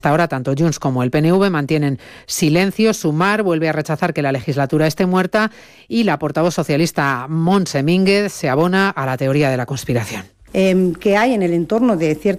Hasta ahora, tanto Junts como el PNV mantienen silencio. Sumar vuelve a rechazar que la legislatura esté muerta y la portavoz socialista Montse Mínguez se abona a la teoría de la conspiración. Que hay en el entorno de ciertas